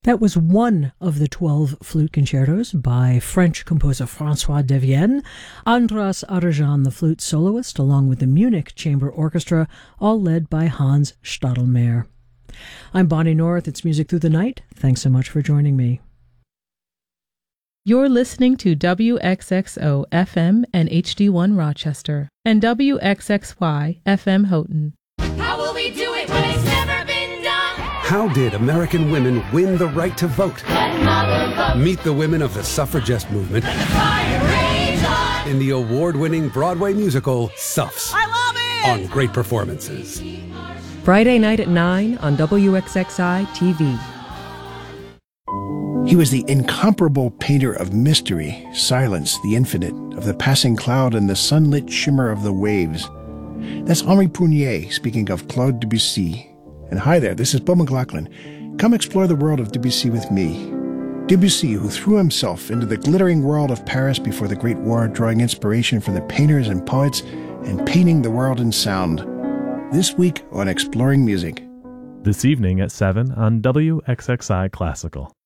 That was one of the 12 flute concertos by French composer François Devienne, Andras Arajan, the flute soloist, along with the Munich Chamber Orchestra, all led by Hans Stadelmayer. I'm Bonnie North. It's Music Through the Night. Thanks so much for joining me. You're listening to WXXO FM and HD1 Rochester and WXXY FM Houghton. How will we do it when it's never been done? How did American women win the right to vote? Meet the women of the suffragette movement in the award-winning Broadway musical, Suffs. I love it! On Great Performances. Friday night at 9 on WXXI TV. He was the incomparable painter of mystery, silence, the infinite, of the passing cloud and the sunlit shimmer of the waves. That's Henri Prunier speaking of Claude Debussy. And hi there, this is Bo McLaughlin. Come explore the world of Debussy with me. Debussy, who threw himself into the glittering world of Paris before the Great War, drawing inspiration from the painters and poets and painting the world in sound. This week on Exploring Music. This evening at 7 on WXXI Classical.